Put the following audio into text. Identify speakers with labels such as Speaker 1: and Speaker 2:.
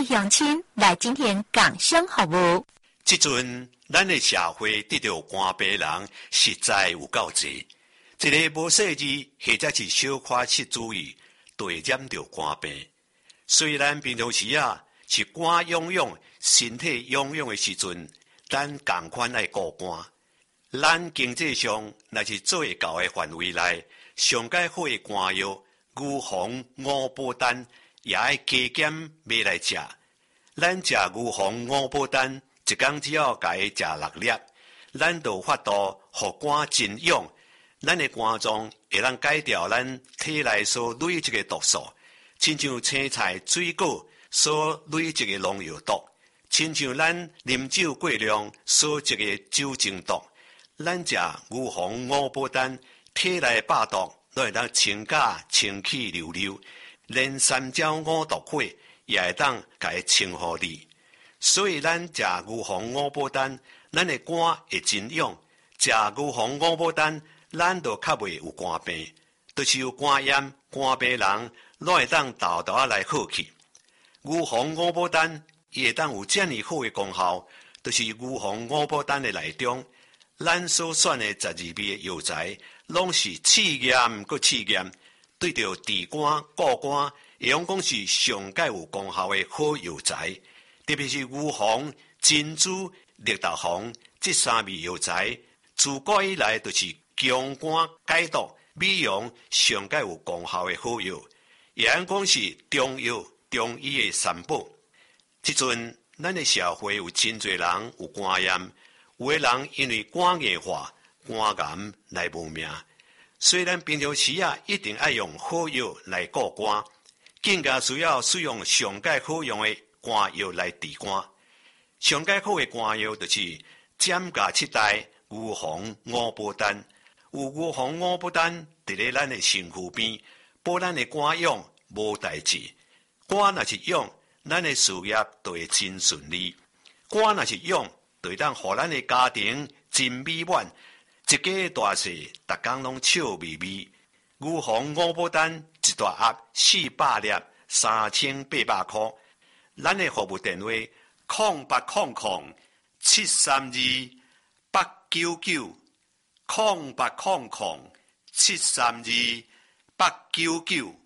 Speaker 1: 位乡亲来今天讲声服务。
Speaker 2: 即阵咱的社会得到肝病人实在有够济，一个无细致或者是小可失注意，就会染到肝病。虽然平常时是肝痒痒、身体痒痒的时阵，咱同款爱顾肝。咱经济上若是做会到的范围内，上解好的肝药牛黄五宝丹也爱加减买来食。咱食牛黄五宝丹，一天只要甲伊食6粒，咱就有法度互肝真痒。咱的肝脏会让改掉咱体内所累积的毒素，亲像青菜、水果所累积的农药毒，亲像咱啉酒过量所积的酒精毒。咱食牛黄五宝丹，体内百毒都会当清假清气溜溜，连三焦五毒火也会当甲伊清互你。所以咱食牛黄五宝丹，咱的肝会真痒。食牛黄五宝丹，咱就较袂有肝病，就是有肝炎、肝病人，拢会当豆豆来好去。牛黄五宝丹伊会当有遮尔好的功效，就是牛黄五宝丹的内中。咱所选的12味的药材，拢是试验佮试验，对着治肝、固肝，会用讲是上界有功效的好药材。特别是牛黄、珍珠、绿豆黄这3味药材，自古以来就是强肝解毒、美容上界有功效的好药，也用讲是中药、中医的三宝。即阵，咱的社会有真侪人有肝炎。有的人因为肝硬化、肝癌来无命。虽然平常时一定要用好药来顾肝，更加需要使用上界好用的肝药来治肝。上界好的肝药就是减价7代牛黄五宝丹。有牛黄五宝丹伫咧咱的身躯边，保咱的肝痒无代志。肝若是痒，咱的事业就会真顺利。肝若是痒，就会当互咱的家庭真美满，一家大细，逐工拢笑眯眯。牛黄五宝丹一大盒400粒，3800块。咱的服务电话0800-732-899，0800-732-899。